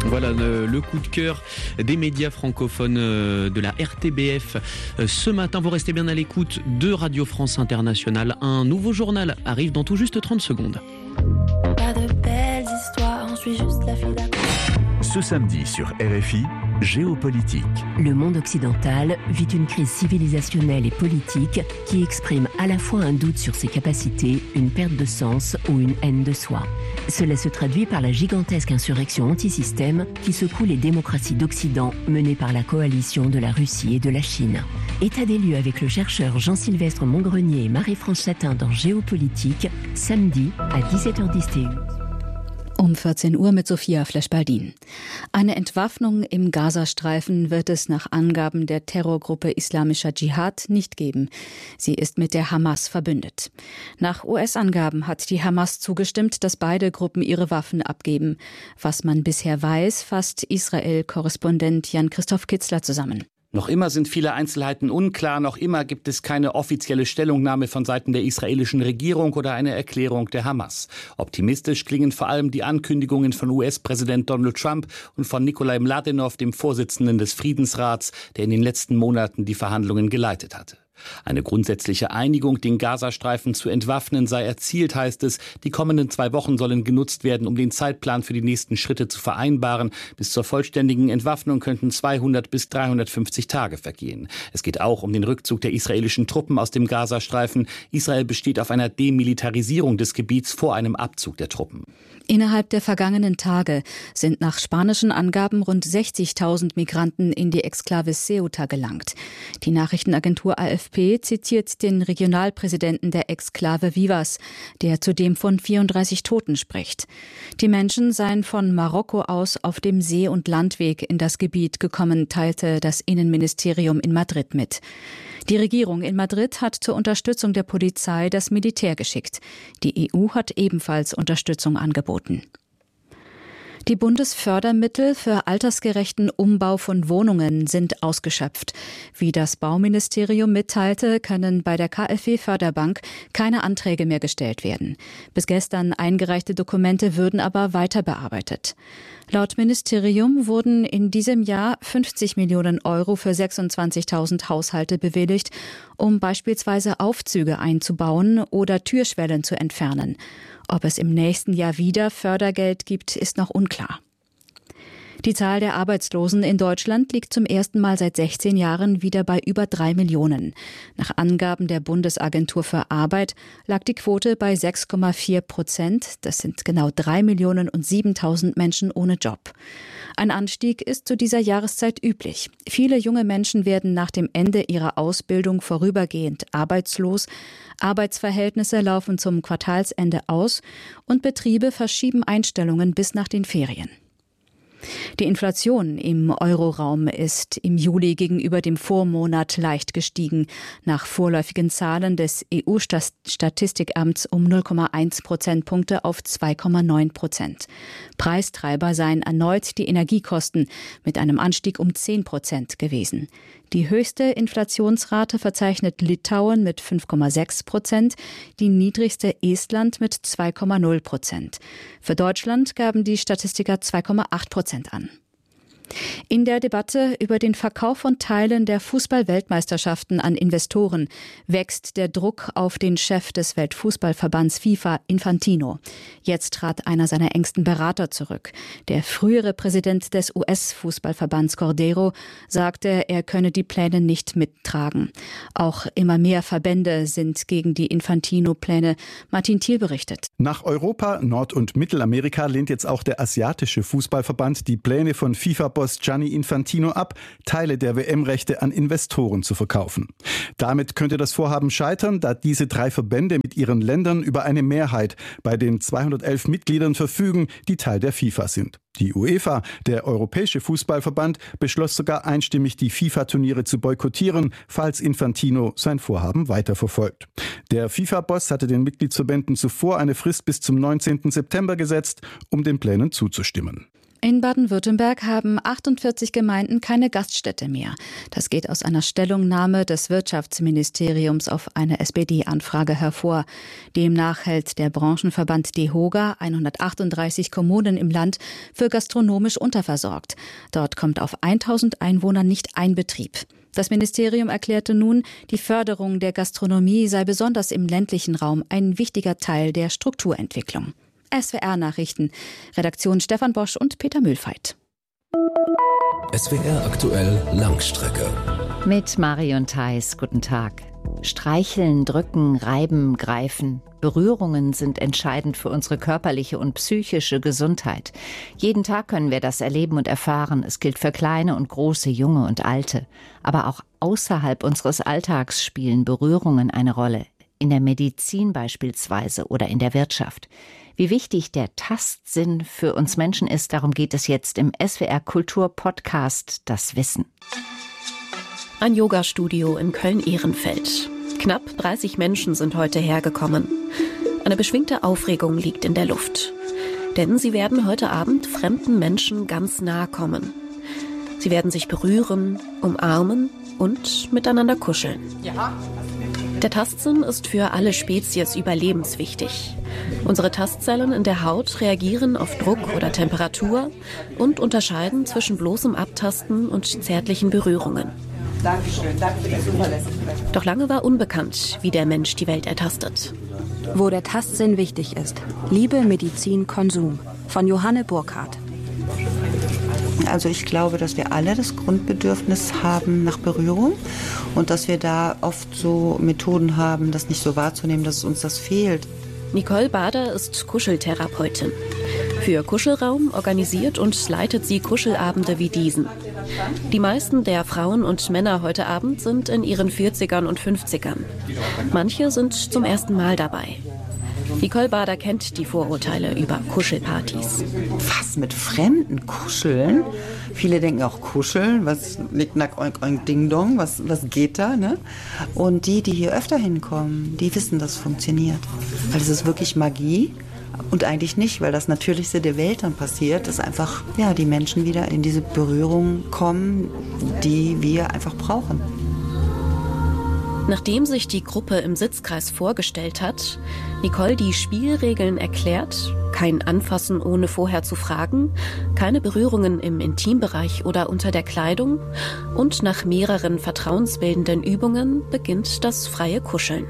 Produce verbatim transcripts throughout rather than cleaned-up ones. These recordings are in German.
Voilà le, le coup de cœur des médias francophones de la R T B F. Ce matin, vous restez bien à l'écoute de Radio France Internationale. Un nouveau journal arrive dans tout juste trente secondes. Pas de belles histoires, je suis juste la fille d'à côté. Ce samedi sur R F I, Géopolitique. Le monde occidental vit une crise civilisationnelle et politique qui exprime à la fois un doute sur ses capacités, une perte de sens ou une haine de soi. Cela se traduit par la gigantesque insurrection anti-système qui secoue les démocraties d'Occident menées par la coalition de la Russie et de la Chine. État des lieux avec le chercheur Jean-Sylvestre Montgrenier et Marie-France Chatin dans Géopolitique, samedi à dix-sept heures dix T U. Um vierzehn Uhr mit Sophia Flesch-Baldin. Eine Entwaffnung im Gazastreifen wird es nach Angaben der Terrorgruppe Islamischer Dschihad nicht geben. Sie ist mit der Hamas verbündet. Nach U S-Angaben hat die Hamas zugestimmt, dass beide Gruppen ihre Waffen abgeben. Was man bisher weiß, fasst Israel-Korrespondent Jan-Christoph Kitzler zusammen. Noch immer sind viele Einzelheiten unklar, noch immer gibt es keine offizielle Stellungnahme von Seiten der israelischen Regierung oder eine Erklärung der Hamas. Optimistisch klingen vor allem die Ankündigungen von U S-Präsident Donald Trump und von Nikolai Mladenov, dem Vorsitzenden des Friedensrats, der in den letzten Monaten die Verhandlungen geleitet hatte. Eine grundsätzliche Einigung, den Gazastreifen zu entwaffnen, sei erzielt, heißt es. Die kommenden zwei Wochen sollen genutzt werden, um den Zeitplan für die nächsten Schritte zu vereinbaren. Bis zur vollständigen Entwaffnung könnten zweihundert bis dreihundertfünfzig Tage vergehen. Es geht auch um den Rückzug der israelischen Truppen aus dem Gazastreifen. Israel besteht auf einer Demilitarisierung des Gebiets vor einem Abzug der Truppen. Innerhalb der vergangenen Tage sind nach spanischen Angaben rund sechzigtausend Migranten in die Exklave Ceuta gelangt. Die Nachrichtenagentur A F P zitiert den Regionalpräsidenten der Exklave Vivas, der zudem von vierunddreißig Toten spricht. Die Menschen seien von Marokko aus auf dem See- und Landweg in das Gebiet gekommen, teilte das Innenministerium in Madrid mit. Die Regierung in Madrid hat zur Unterstützung der Polizei das Militär geschickt. Die E U hat ebenfalls Unterstützung angeboten. Die Bundesfördermittel für altersgerechten Umbau von Wohnungen sind ausgeschöpft. Wie das Bauministerium mitteilte, können bei der K f W-Förderbank keine Anträge mehr gestellt werden. Bis gestern eingereichte Dokumente würden aber weiter bearbeitet. Laut Ministerium wurden in diesem Jahr fünfzig Millionen Euro für sechsundzwanzigtausend Haushalte bewilligt, um beispielsweise Aufzüge einzubauen oder Türschwellen zu entfernen. Ob es im nächsten Jahr wieder Fördergeld gibt, ist noch unklar. Die Zahl der Arbeitslosen in Deutschland liegt zum ersten Mal seit sechzehn Jahren wieder bei über drei Millionen. Nach Angaben der Bundesagentur für Arbeit lag die Quote bei sechs Komma vier Prozent. Das sind genau drei Millionen und siebentausend Menschen ohne Job. Ein Anstieg ist zu dieser Jahreszeit üblich. Viele junge Menschen werden nach dem Ende ihrer Ausbildung vorübergehend arbeitslos. Arbeitsverhältnisse laufen zum Quartalsende aus und Betriebe verschieben Einstellungen bis nach den Ferien. Die Inflation im Euroraum ist im Juli gegenüber dem Vormonat leicht gestiegen. Nach vorläufigen Zahlen des E U-Statistikamts um null Komma eins Prozentpunkte auf zwei Komma neun Prozent. Preistreiber seien erneut die Energiekosten mit einem Anstieg um zehn Prozent gewesen. Die höchste Inflationsrate verzeichnet Litauen mit fünf Komma sechs Prozent, die niedrigste Estland mit zwei Komma null Prozent. Für Deutschland gaben die Statistiker zwei Komma acht Prozent an. In der Debatte über den Verkauf von Teilen der Fußball-Weltmeisterschaften an Investoren wächst der Druck auf den Chef des Weltfußballverbands FIFA, Infantino. Jetzt trat einer seiner engsten Berater zurück. Der frühere Präsident des U S-Fußballverbands Cordero sagte, er könne die Pläne nicht mittragen. Auch immer mehr Verbände sind gegen die Infantino-Pläne. Martin Thiel berichtet. Nach Europa, Nord- und Mittelamerika lehnt jetzt auch der asiatische Fußballverband die Pläne von FIFA Boss Gianni Infantino ab, Teile der W M-Rechte an Investoren zu verkaufen. Damit könnte das Vorhaben scheitern, da diese drei Verbände mit ihren Ländern über eine Mehrheit bei den zweihundertelf Mitgliedern verfügen, die Teil der FIFA sind. Die UEFA, der Europäische Fußballverband, beschloss sogar einstimmig, die FIFA-Turniere zu boykottieren, falls Infantino sein Vorhaben weiterverfolgt. Der FIFA-Boss hatte den Mitgliedsverbänden zuvor eine Frist bis zum neunzehnten September gesetzt, um den Plänen zuzustimmen. In Baden-Württemberg haben achtundvierzig Gemeinden keine Gaststätte mehr. Das geht aus einer Stellungnahme des Wirtschaftsministeriums auf eine S P D-Anfrage hervor. Demnach hält der Branchenverband DEHOGA hundertachtunddreißig Kommunen im Land für gastronomisch unterversorgt. Dort kommt auf tausend Einwohner nicht ein Betrieb. Das Ministerium erklärte nun, die Förderung der Gastronomie sei besonders im ländlichen Raum ein wichtiger Teil der Strukturentwicklung. S W R-Nachrichten. Redaktion Stefan Bosch und Peter Mühlfeit. S W R aktuell Langstrecke. Mit Marion Theis, guten Tag. Streicheln, drücken, reiben, greifen. Berührungen sind entscheidend für unsere körperliche und psychische Gesundheit. Jeden Tag können wir das erleben und erfahren. Es gilt für kleine und große, junge und alte. Aber auch außerhalb unseres Alltags spielen Berührungen eine Rolle. In der Medizin beispielsweise oder in der Wirtschaft. Wie wichtig der Tastsinn für uns Menschen ist, darum geht es jetzt im S W R Kultur Podcast Das Wissen. Ein Yoga-Studio in Köln-Ehrenfeld. Knapp dreißig Menschen sind heute hergekommen. Eine beschwingte Aufregung liegt in der Luft. Denn sie werden heute Abend fremden Menschen ganz nahe kommen. Sie werden sich berühren, umarmen und miteinander kuscheln. Der Tastsinn ist für alle Spezies überlebenswichtig. Unsere Tastzellen in der Haut reagieren auf Druck oder Temperatur und unterscheiden zwischen bloßem Abtasten und zärtlichen Berührungen. Dankeschön, danke für die Zuverlässigkeit. Doch lange war unbekannt, wie der Mensch die Welt ertastet. Wo der Tastsinn wichtig ist. Liebe, Medizin, Konsum. Von Johanne Burkhardt. Also ich glaube, dass wir alle das Grundbedürfnis haben nach Berührung und dass wir da oft so Methoden haben, das nicht so wahrzunehmen, dass uns das fehlt. Nicole Bader ist Kuscheltherapeutin. Für Kuschelraum organisiert und leitet sie Kuschelabende wie diesen. Die meisten der Frauen und Männer heute Abend sind in ihren vierzigern und fünfzigern. Manche sind zum ersten Mal dabei. Nicole Bader kennt die Vorurteile über Kuschelpartys. Was, mit Fremden kuscheln? Viele denken auch kuscheln, was nick, nack, oink, oink, ding, dong, was, was geht da, ne? Und die, die hier öfter hinkommen, die wissen, dass es funktioniert. Weil es ist wirklich Magie und eigentlich nicht, weil das Natürlichste der Welt dann passiert, dass einfach, ja, die Menschen wieder in diese Berührung kommen, die wir einfach brauchen. Nachdem sich die Gruppe im Sitzkreis vorgestellt hat, Nicole die Spielregeln erklärt, kein Anfassen ohne vorher zu fragen, keine Berührungen im Intimbereich oder unter der Kleidung und nach mehreren vertrauensbildenden Übungen beginnt das freie Kuscheln.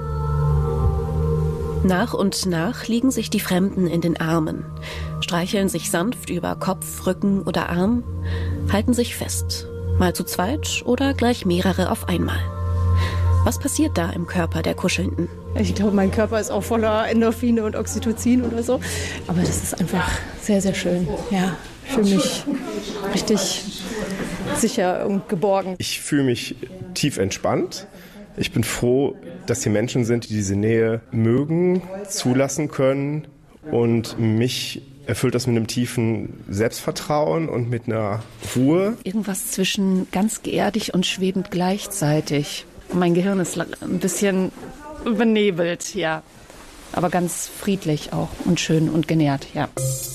Nach und nach liegen sich die Fremden in den Armen, streicheln sich sanft über Kopf, Rücken oder Arm, halten sich fest, mal zu zweit oder gleich mehrere auf einmal. Was passiert da im Körper der Kuschelnden? Ich glaube, mein Körper ist auch voller Endorphine und Oxytocin oder so. Aber das ist einfach sehr, sehr schön. Ja, ich fühle mich richtig sicher und geborgen. Ich fühle mich tief entspannt. Ich bin froh, dass hier Menschen sind, die diese Nähe mögen, zulassen können. Und mich erfüllt das mit einem tiefen Selbstvertrauen und mit einer Ruhe. Irgendwas zwischen ganz geerdig und schwebend gleichzeitig. Mein Gehirn ist ein bisschen benebelt, ja. Aber ganz friedlich auch und schön und genährt, ja.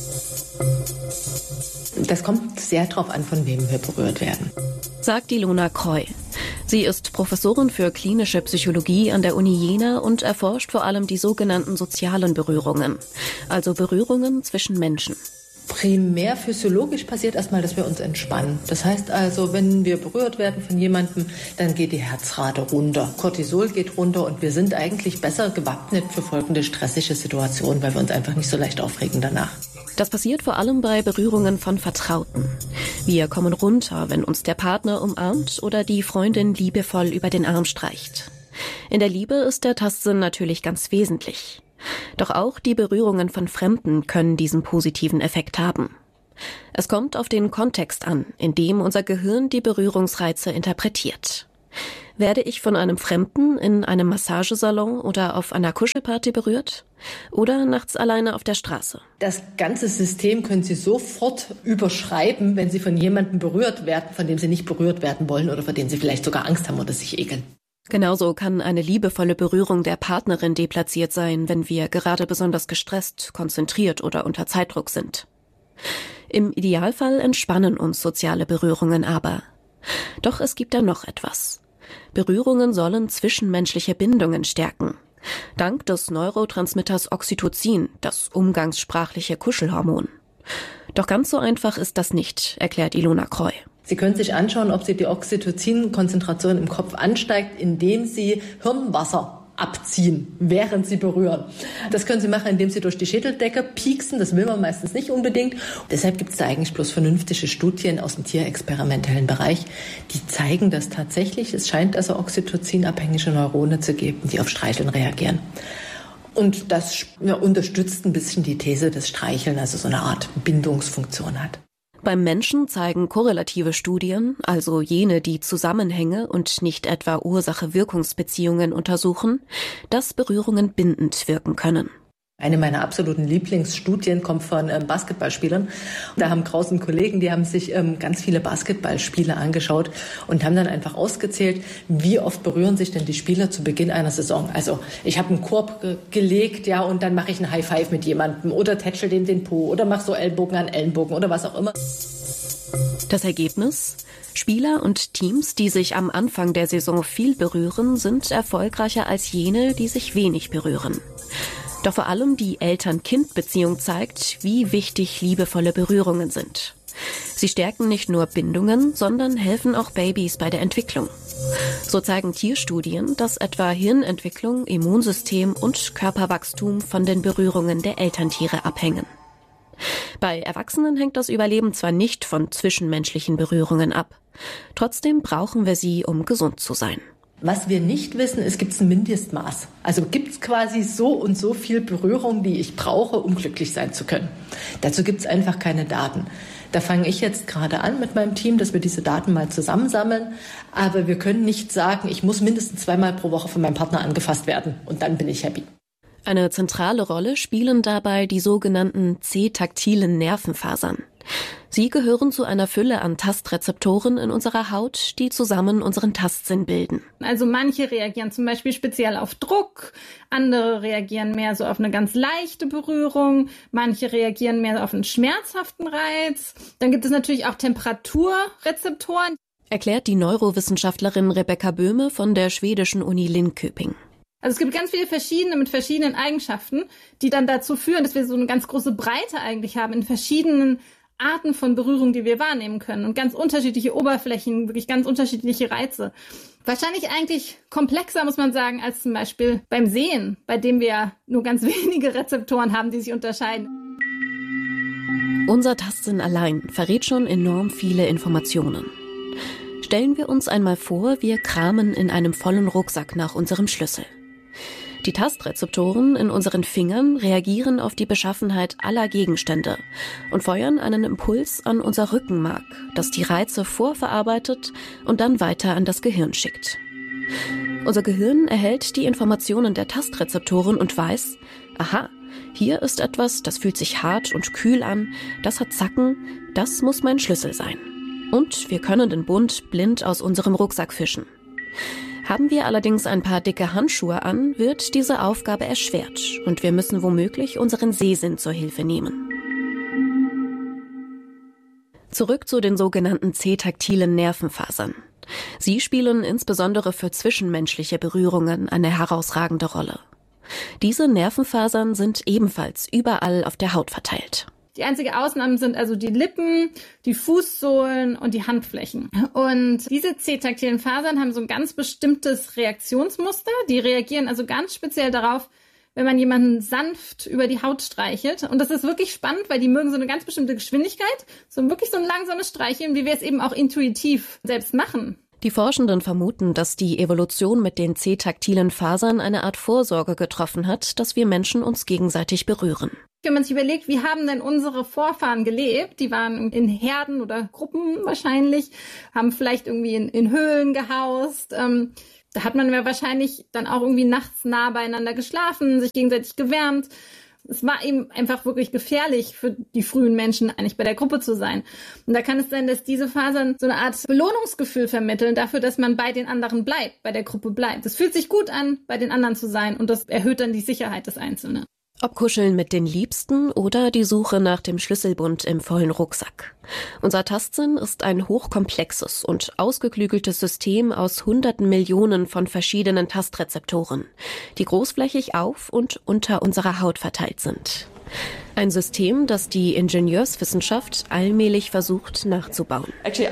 Das kommt sehr drauf an, von wem wir berührt werden. Sagt Ilona Kreu. Sie ist Professorin für klinische Psychologie an der Uni Jena und erforscht vor allem die sogenannten sozialen Berührungen, also Berührungen zwischen Menschen. Primär physiologisch passiert erstmal, dass wir uns entspannen. Das heißt also, wenn wir berührt werden von jemandem, dann geht die Herzrate runter. Cortisol geht runter und wir sind eigentlich besser gewappnet für folgende stressige Situationen, weil wir uns einfach nicht so leicht aufregen danach. Das passiert vor allem bei Berührungen von Vertrauten. Wir kommen runter, wenn uns der Partner umarmt oder die Freundin liebevoll über den Arm streicht. In der Liebe ist der Tastsinn natürlich ganz wesentlich. Doch auch die Berührungen von Fremden können diesen positiven Effekt haben. Es kommt auf den Kontext an, in dem unser Gehirn die Berührungsreize interpretiert. Werde ich von einem Fremden in einem Massagesalon oder auf einer Kuschelparty berührt? Oder nachts alleine auf der Straße? Das ganze System können Sie sofort überschreiben, wenn Sie von jemandem berührt werden, von dem Sie nicht berührt werden wollen oder vor dem Sie vielleicht sogar Angst haben oder sich ekeln. Genauso kann eine liebevolle Berührung der Partnerin deplatziert sein, wenn wir gerade besonders gestresst, konzentriert oder unter Zeitdruck sind. Im Idealfall entspannen uns soziale Berührungen aber. Doch es gibt da noch etwas. Berührungen sollen zwischenmenschliche Bindungen stärken. Dank des Neurotransmitters Oxytocin, das umgangssprachliche Kuschelhormon. Doch ganz so einfach ist das nicht, erklärt Ilona Kreu. Sie können sich anschauen, ob Sie die Oxytocin-Konzentration im Kopf ansteigt, indem Sie Hirnwasser abziehen, während Sie berühren. Das können Sie machen, indem Sie durch die Schädeldecke pieksen. Das will man meistens nicht unbedingt. Deshalb gibt es da eigentlich bloß vernünftige Studien aus dem tierexperimentellen Bereich, die zeigen das tatsächlich. Es scheint also oxytocinabhängige Neurone zu geben, die auf Streicheln reagieren. Und das ja, unterstützt ein bisschen die These, dass Streicheln also so eine Art Bindungsfunktion hat. Beim Menschen zeigen korrelative Studien, also jene, die Zusammenhänge und nicht etwa Ursache-Wirkungsbeziehungen untersuchen, dass Berührungen bindend wirken können. Eine meiner absoluten Lieblingsstudien kommt von ähm, Basketballspielern. Da haben draußen Kollegen, die haben sich ähm, ganz viele Basketballspiele angeschaut und haben dann einfach ausgezählt, wie oft berühren sich denn die Spieler zu Beginn einer Saison. Also ich habe einen Korb ge- gelegt, ja, und dann mache ich einen High Five mit jemandem oder tätschel dem den Po oder mache so Ellbogen an Ellenbogen oder was auch immer. Das Ergebnis? Spieler und Teams, die sich am Anfang der Saison viel berühren, sind erfolgreicher als jene, die sich wenig berühren. Doch vor allem die Eltern-Kind-Beziehung zeigt, wie wichtig liebevolle Berührungen sind. Sie stärken nicht nur Bindungen, sondern helfen auch Babys bei der Entwicklung. So zeigen Tierstudien, dass etwa Hirnentwicklung, Immunsystem und Körperwachstum von den Berührungen der Elterntiere abhängen. Bei Erwachsenen hängt das Überleben zwar nicht von zwischenmenschlichen Berührungen ab. Trotzdem brauchen wir sie, um gesund zu sein. Was wir nicht wissen, ist, gibt es ein Mindestmaß. Also gibt es quasi so und so viel Berührung, die ich brauche, um glücklich sein zu können. Dazu gibt es einfach keine Daten. Da fange ich jetzt gerade an mit meinem Team, dass wir diese Daten mal zusammensammeln. Aber wir können nicht sagen, ich muss mindestens zweimal pro Woche von meinem Partner angefasst werden und dann bin ich happy. Eine zentrale Rolle spielen dabei die sogenannten C-taktilen Nervenfasern. Sie gehören zu einer Fülle an Tastrezeptoren in unserer Haut, die zusammen unseren Tastsinn bilden. Also manche reagieren zum Beispiel speziell auf Druck, andere reagieren mehr so auf eine ganz leichte Berührung, manche reagieren mehr auf einen schmerzhaften Reiz. Dann gibt es natürlich auch Temperaturrezeptoren. Erklärt die Neurowissenschaftlerin Rebecca Böhme von der schwedischen Uni Linköping. Also es gibt ganz viele verschiedene mit verschiedenen Eigenschaften, die dann dazu führen, dass wir so eine ganz große Breite eigentlich haben in verschiedenen Arten von Berührung, die wir wahrnehmen können und ganz unterschiedliche Oberflächen, wirklich ganz unterschiedliche Reize. Wahrscheinlich eigentlich komplexer, muss man sagen, als zum Beispiel beim Sehen, bei dem wir nur ganz wenige Rezeptoren haben, die sich unterscheiden. Unser Tastsinn allein verrät schon enorm viele Informationen. Stellen wir uns einmal vor, wir kramen in einem vollen Rucksack nach unserem Schlüssel. Die Tastrezeptoren in unseren Fingern reagieren auf die Beschaffenheit aller Gegenstände und feuern einen Impuls an unser Rückenmark, das die Reize vorverarbeitet und dann weiter an das Gehirn schickt. Unser Gehirn erhält die Informationen der Tastrezeptoren und weiß, aha, hier ist etwas, das fühlt sich hart und kühl an, das hat Zacken, das muss mein Schlüssel sein. Und wir können den Bund blind aus unserem Rucksack fischen. Haben wir allerdings ein paar dicke Handschuhe an, wird diese Aufgabe erschwert und wir müssen womöglich unseren Sehsinn zur Hilfe nehmen. Zurück zu den sogenannten C-taktilen Nervenfasern. Sie spielen insbesondere für zwischenmenschliche Berührungen eine herausragende Rolle. Diese Nervenfasern sind ebenfalls überall auf der Haut verteilt. Die einzige Ausnahme sind also die Lippen, die Fußsohlen und die Handflächen. Und diese C-taktilen Fasern haben so ein ganz bestimmtes Reaktionsmuster. Die reagieren also ganz speziell darauf, wenn man jemanden sanft über die Haut streichelt. Und das ist wirklich spannend, weil die mögen so eine ganz bestimmte Geschwindigkeit, so wirklich so ein langsames Streicheln, wie wir es eben auch intuitiv selbst machen. Die Forschenden vermuten, dass die Evolution mit den C-taktilen Fasern eine Art Vorsorge getroffen hat, dass wir Menschen uns gegenseitig berühren. Wenn man sich überlegt, wie haben denn unsere Vorfahren gelebt? Die waren in Herden oder Gruppen wahrscheinlich, haben vielleicht irgendwie in, in Höhlen gehaust. Ähm, da hat man ja wahrscheinlich dann auch irgendwie nachts nah beieinander geschlafen, sich gegenseitig gewärmt. Es war eben einfach wirklich gefährlich für die frühen Menschen, eigentlich bei der Gruppe zu sein. Und da kann es sein, dass diese Fasern so eine Art Belohnungsgefühl vermitteln dafür, dass man bei den anderen bleibt, bei der Gruppe bleibt. Es fühlt sich gut an, bei den anderen zu sein und das erhöht dann die Sicherheit des Einzelnen. Ob Kuscheln mit den Liebsten oder die Suche nach dem Schlüsselbund im vollen Rucksack. Unser Tastsinn ist ein hochkomplexes und ausgeklügeltes System aus hunderten Millionen von verschiedenen Tastrezeptoren, die großflächig auf und unter unserer Haut verteilt sind. Ein System, das die Ingenieurswissenschaft allmählich versucht nachzubauen.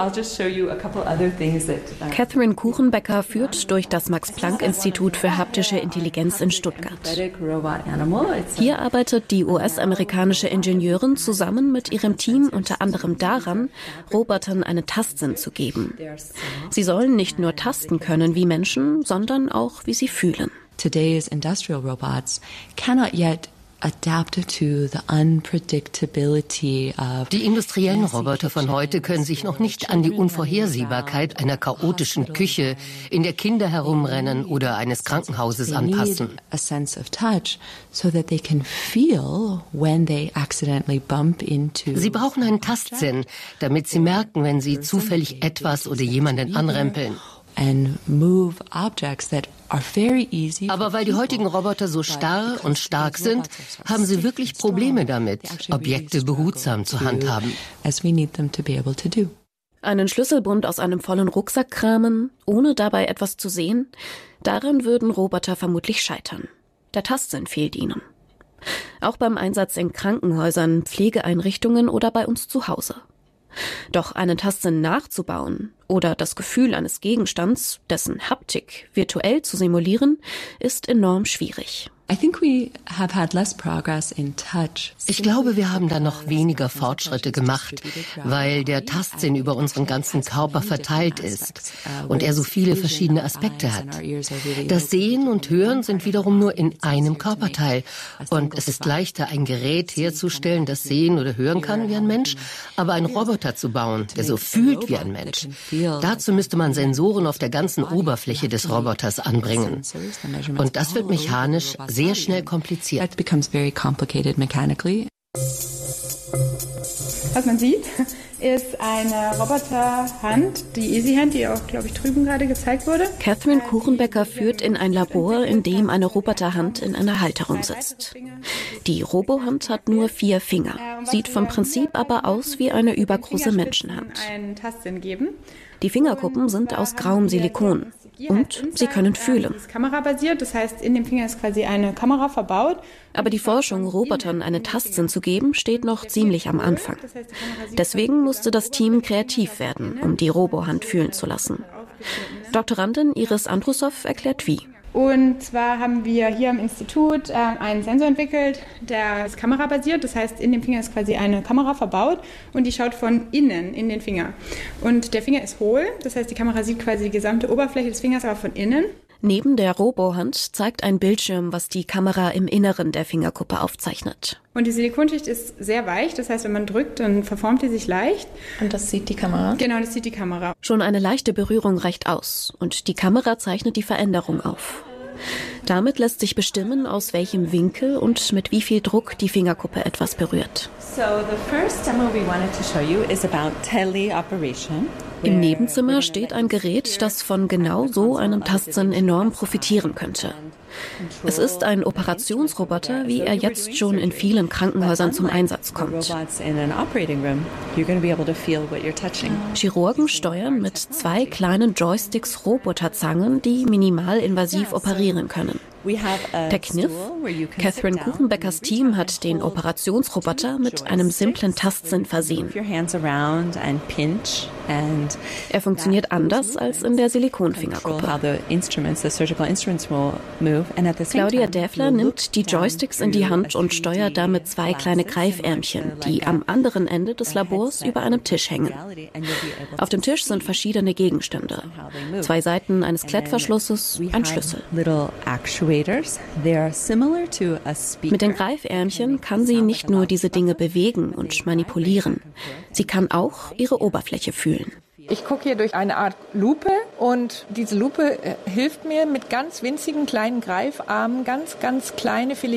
Catherine Kuchenbecker führt durch das Max-Planck-Institut für haptische Intelligenz in Stuttgart. Hier arbeitet die U S-amerikanische Ingenieurin zusammen mit ihrem Team unter anderem daran, Robotern einen Tastsinn zu geben. Sie sollen nicht nur tasten können wie Menschen, sondern auch wie sie fühlen. Today's industrial robots cannot yet Die industriellen Roboter von heute können sich noch nicht an die Unvorhersehbarkeit einer chaotischen Küche, in der Kinder herumrennen oder eines Krankenhauses anpassen. Sie brauchen einen Tastsinn, damit sie merken, wenn sie zufällig etwas oder jemanden anrempeln. Aber weil die heutigen Roboter so starr und stark sind, haben sie wirklich Probleme damit, Objekte behutsam zu handhaben. Einen Schlüsselbund aus einem vollen Rucksack kramen, ohne dabei etwas zu sehen, daran würden Roboter vermutlich scheitern. Der Tastsinn fehlt ihnen. Auch beim Einsatz in Krankenhäusern, Pflegeeinrichtungen oder bei uns zu Hause. Doch einen Tastsinn nachzubauen oder das Gefühl eines Gegenstands, dessen Haptik virtuell zu simulieren, ist enorm schwierig. Ich glaube, wir haben da noch weniger Fortschritte gemacht, weil der Tastsinn über unseren ganzen Körper verteilt ist und er so viele verschiedene Aspekte hat. Das Sehen und Hören sind wiederum nur in einem Körperteil und es ist leichter, ein Gerät herzustellen, das sehen oder hören kann wie ein Mensch, aber einen Roboter zu bauen, der so fühlt wie ein Mensch. Dazu müsste man Sensoren auf der ganzen Oberfläche des Roboters anbringen. Und das wird mechanisch sehr schnell kompliziert. Was man sieht, ist eine Roboterhand, die Easy Hand, die auch, glaube ich, drüben gerade gezeigt wurde. Catherine Kuchenbecker führt in ein Labor, in dem eine Roboterhand in einer Halterung sitzt. Die Robohand hat nur vier Finger, sieht vom Prinzip aber aus wie eine übergroße Menschenhand. Die Fingerkuppen sind aus grauem Silikon. Und sie können fühlen. Das ist kamerabasiert, das heißt, in dem Finger ist quasi eine Kamera verbaut. Aber die Forschung, Robotern einen Tastsinn zu geben, steht noch ziemlich am Anfang. Deswegen musste das Team kreativ werden, um die Robohand fühlen zu lassen. Doktorandin Iris Andrusow erklärt wie. Und zwar haben wir hier am Institut äh, einen Sensor entwickelt, der ist kamerabasiert. Das heißt, in dem Finger ist quasi eine Kamera verbaut und die schaut von innen in den Finger. Und der Finger ist hohl, das heißt, die Kamera sieht quasi die gesamte Oberfläche des Fingers, aber von innen. Neben der Robohand zeigt ein Bildschirm, was die Kamera im Inneren der Fingerkuppe aufzeichnet. Und die Silikonschicht ist sehr weich, das heißt, wenn man drückt, dann verformt die sich leicht. Und das sieht die Kamera? Genau, das sieht die Kamera. Schon eine leichte Berührung reicht aus und die Kamera zeichnet die Veränderung auf. Damit lässt sich bestimmen, aus welchem Winkel und mit wie viel Druck die Fingerkuppe etwas berührt. So the first demo we wanted to show you is about teleoperation. Im Nebenzimmer steht ein Gerät, das von genau so einem Tastsinn enorm profitieren könnte. Es ist ein Operationsroboter, wie er jetzt schon in vielen Krankenhäusern zum Einsatz kommt. Chirurgen steuern mit zwei kleinen Joysticks Roboterzangen, die minimalinvasiv operieren können. Der Kniff? Catherine Kuchenbeckers Team hat den Operationsroboter mit einem simplen Tastsinn versehen. Er funktioniert anders als in der Silikonfingerkuppe. Claudia Däfler nimmt die Joysticks in die Hand und steuert damit zwei kleine Greifärmchen, die am anderen Ende des Labors über einem Tisch hängen. Auf dem Tisch sind verschiedene Gegenstände. Zwei Seiten eines Klettverschlusses, ein Schlüssel. Mit den Greifärmchen kann sie nicht nur diese Dinge bewegen und manipulieren. Sie kann auch ihre Oberfläche fühlen. Ich gucke hier durch eine Art Lupe und diese Lupe hilft mir mit ganz winzigen kleinen Greifarmen ganz, ganz kleine Filigranien